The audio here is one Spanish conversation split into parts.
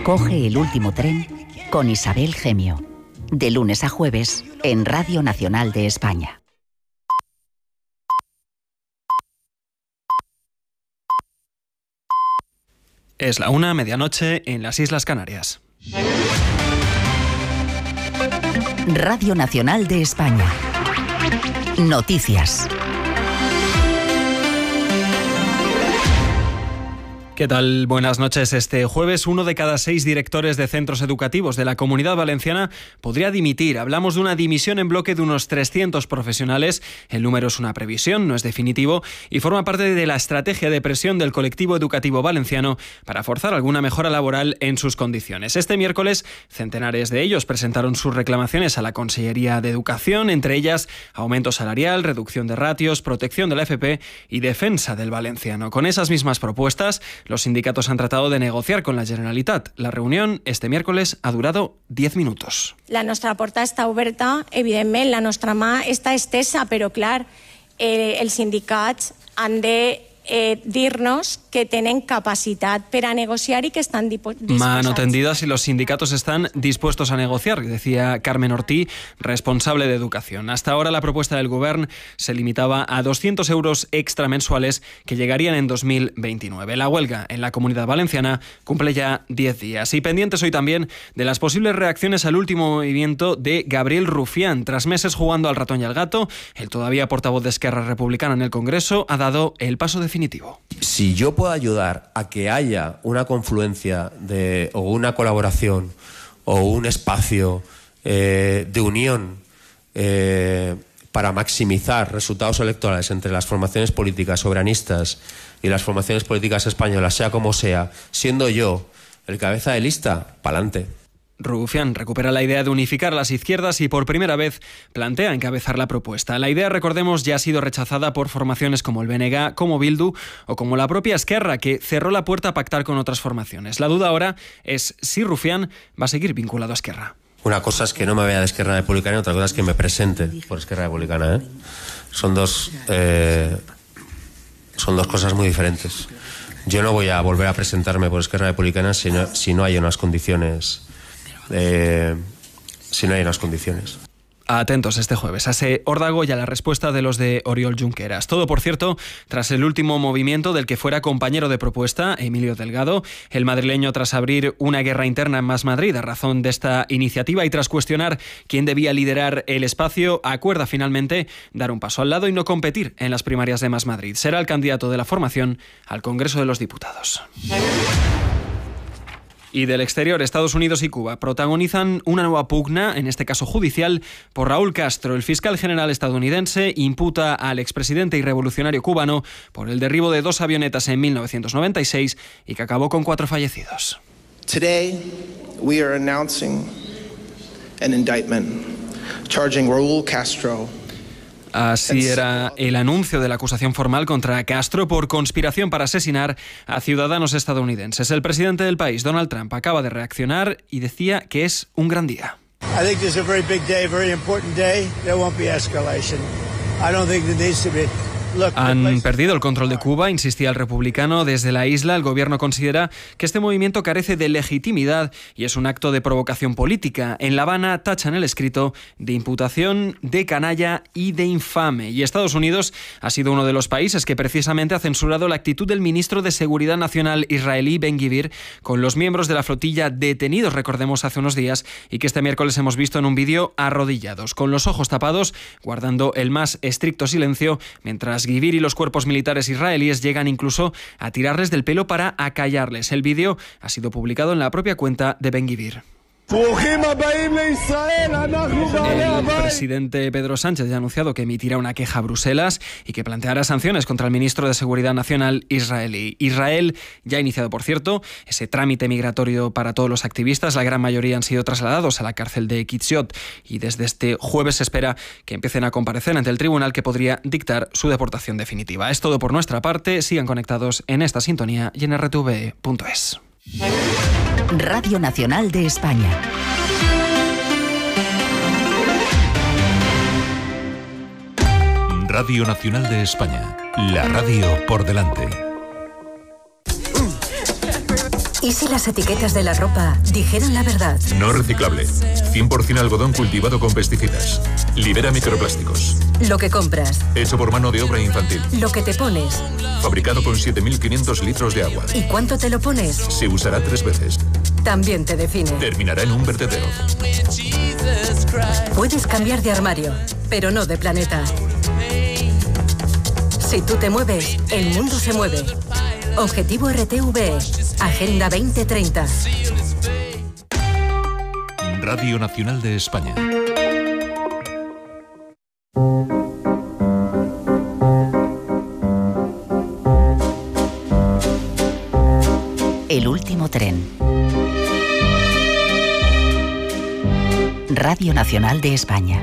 Coge el último tren con Isabel Gemio. De lunes a jueves en Radio Nacional de España. Es la 1:00, medianoche, en las Islas Canarias. Radio Nacional de España. Noticias. ¿Qué tal? Buenas noches. Este jueves, 1 de cada 6 directores de centros educativos de la Comunidad Valenciana podría dimitir. Hablamos de una dimisión en bloque de unos 300 profesionales. El número es una previsión, no es definitivo, y forma parte de la estrategia de presión del colectivo educativo valenciano para forzar alguna mejora laboral en sus condiciones. Este miércoles, centenares de ellos presentaron sus reclamaciones a la Consellería de Educación, entre ellas aumento salarial, reducción de ratios, protección de la FP y defensa del valenciano. Con esas mismas propuestas, los sindicatos han tratado de negociar con la Generalitat. La reunión este miércoles ha durado 10 minutos. La nostra porta està oberta, evidentment, la nostra mà està estesa, però clar, els sindicats han de dir-nos que tienen capacidad para negociar y que están dispuestos. Mano tendida si los sindicatos están dispuestos a negociar, decía Carmen Ortí, responsable de Educación. Hasta ahora la propuesta del Govern se limitaba a 200 euros extra mensuales que llegarían en 2029. La huelga en la Comunidad Valenciana cumple ya 10 días. Y pendientes hoy también de las posibles reacciones al último movimiento de Gabriel Rufián. Tras meses jugando al ratón y al gato, el todavía portavoz de Esquerra Republicana en el Congreso ha dado el paso definitivo. Si yo puedo ayudar a que haya una confluencia o una colaboración o un espacio de unión para maximizar resultados electorales entre las formaciones políticas soberanistas y las formaciones políticas españolas, sea como sea, siendo yo el cabeza de lista, pa'lante. Rufián recupera la idea de unificar las izquierdas y por primera vez plantea encabezar la propuesta. La idea, recordemos, ya ha sido rechazada por formaciones como el BNG, como Bildu o como la propia Esquerra, que cerró la puerta a pactar con otras formaciones. La duda ahora es si Rufián va a seguir vinculado a Esquerra. Una cosa es que no me vaya de Esquerra Republicana y otra cosa es que me presente por Esquerra Republicana. Son dos cosas muy diferentes. Yo no voy a volver a presentarme por Esquerra Republicana si no hay unas condiciones. Si no hay unas condiciones. Atentos este jueves a ese órdago y a la respuesta de los de Oriol Junqueras. Todo, por cierto, tras el último movimiento del que fuera compañero de propuesta, Emilio Delgado, el madrileño, tras abrir una guerra interna en Más Madrid a razón de esta iniciativa y tras cuestionar quién debía liderar el espacio, acuerda finalmente dar un paso al lado y no competir en las primarias de Más Madrid. Será el candidato de la formación al Congreso de los Diputados. Y del exterior, Estados Unidos y Cuba protagonizan una nueva pugna, en este caso judicial, por Raúl Castro. El fiscal general estadounidense imputa al expresidente y revolucionario cubano por el derribo de 2 avionetas en 1996 y que acabó con 4 fallecidos. Today, we are announcing an indictment charging Raúl Castro. Así era el anuncio de la acusación formal contra Castro por conspiración para asesinar a ciudadanos estadounidenses. El presidente del país, Donald Trump, acaba de reaccionar y decía que es un gran día. I think this is a very big day, very important day. There won't be escalation. I don't think there needs to be. Han perdido el control de Cuba, insistía el republicano. Desde la isla, el gobierno considera que este movimiento carece de legitimidad y es un acto de provocación política. En La Habana tachan el escrito de imputación de canalla y de infame. Y Estados Unidos ha sido uno de los países que precisamente ha censurado la actitud del ministro de Seguridad Nacional israelí, Ben-Gvir, con los miembros de la flotilla detenidos, recordemos, hace unos días, y que este miércoles hemos visto en un vídeo arrodillados, con los ojos tapados, guardando el más estricto silencio, mientras Gvir y los cuerpos militares israelíes llegan incluso a tirarles del pelo para acallarles. El vídeo ha sido publicado en la propia cuenta de Ben-Gvir. El presidente Pedro Sánchez ya ha anunciado que emitirá una queja a Bruselas y que planteará sanciones contra el ministro de Seguridad Nacional israelí. Israel ya ha iniciado, por cierto, ese trámite migratorio para todos los activistas. La gran mayoría han sido trasladados a la cárcel de Kiziot y desde este jueves se espera que empiecen a comparecer ante el tribunal que podría dictar su deportación definitiva. Es todo por nuestra parte. Sigan conectados en esta sintonía y en rtve.es. Radio Nacional de España. Radio Nacional de España. La radio por delante. ¿Y si las etiquetas de la ropa dijeran la verdad? No reciclable. 100% algodón cultivado con pesticidas. Libera microplásticos. Lo que compras. Hecho por mano de obra infantil. Lo que te pones. Fabricado con 7.500 litros de agua. ¿Y cuánto te lo pones? Se usará 3 veces. También te define. Terminará en un vertedero. Puedes cambiar de armario, pero no de planeta. Si tú te mueves, el mundo se mueve. Objetivo RTV, Agenda 2030. Radio Nacional de España. El último tren. Radio Nacional de España.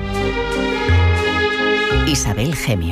Isabel Gemio.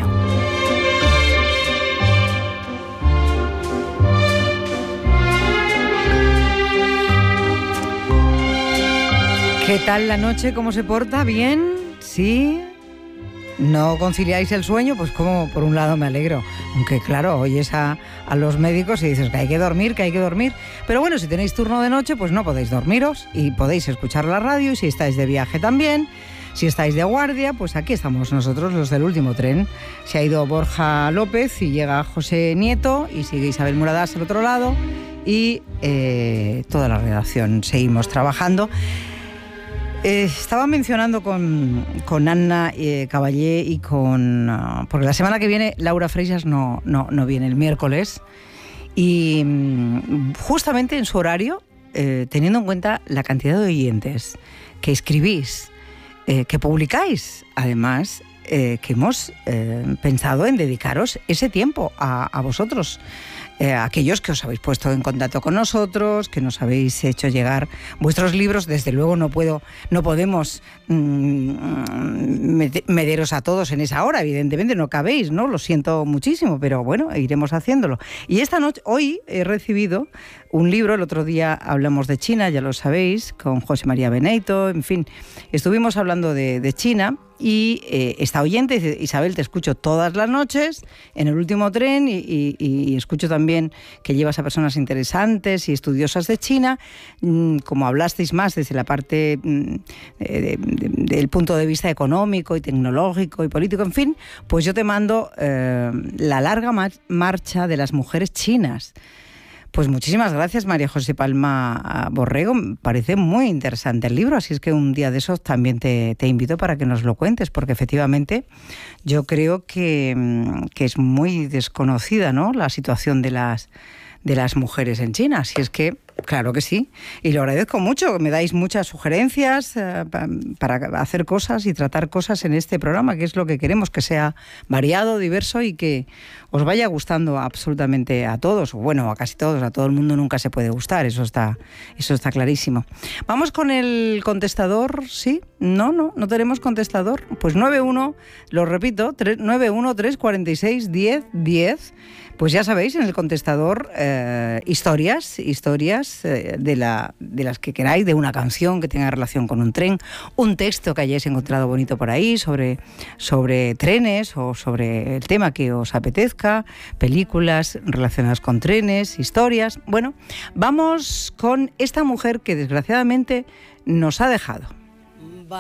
¿Qué tal la noche? ¿Cómo se porta? ¿Bien? ¿Sí? ¿No conciliáis el sueño? Pues como por un lado me alegro. Aunque claro, oyes a los médicos y dices que hay que dormir, que hay que dormir. Pero bueno, si tenéis turno de noche, pues no podéis dormiros y podéis escuchar la radio. Y si estáis de viaje también, si estáis de guardia, pues aquí estamos nosotros, los del último tren. Se ha ido Borja López y llega José Nieto y sigue Isabel Muradas al otro lado. Y toda la redacción seguimos trabajando. Estaba mencionando con Anna Caballé y porque la semana que viene Laura Freixas no viene, el miércoles, y justamente en su horario, teniendo en cuenta la cantidad de oyentes que escribís, que publicáis, además, que hemos pensado en dedicaros ese tiempo a vosotros. Aquellos que os habéis puesto en contacto con nosotros, que nos habéis hecho llegar vuestros libros. Desde luego no podemos meteros a todos en esa hora, evidentemente no cabéis, ¿no? Lo siento muchísimo, pero bueno, iremos haciéndolo. Y hoy he recibido un libro. El otro día hablamos de China, ya lo sabéis, con José María Beneito, en fin, estuvimos hablando de China. Y esta oyente dice: Isabel, te escucho todas las noches en el último tren y escucho también que llevas a personas interesantes y estudiosas de China. Como hablasteis más desde la parte del punto de vista económico y tecnológico y político, en fin, pues yo te mando la larga marcha de las mujeres chinas. Pues muchísimas gracias, María José Palma Borrego. Me parece muy interesante el libro, así es que un día de esos también te invito para que nos lo cuentes, porque efectivamente yo creo que es muy desconocida, ¿no?, la situación de las mujeres en China. Así es que, claro que sí, y lo agradezco mucho. Me dais muchas sugerencias para hacer cosas y tratar cosas en este programa, que es lo que queremos, que sea variado, diverso y que os vaya gustando absolutamente a todos, o bueno, a casi todos. A todo el mundo nunca se puede gustar, eso está clarísimo. Vamos con el contestador, ¿sí? No tenemos contestador. Pues 91, lo repito, 91-346-1010. Pues ya sabéis, en el contestador, historias de las que queráis, de una canción que tenga relación con un tren, un texto que hayáis encontrado bonito por ahí sobre trenes o sobre el tema que os apetezca, películas relacionadas con trenes, historias. Bueno, vamos con esta mujer que desgraciadamente nos ha dejado.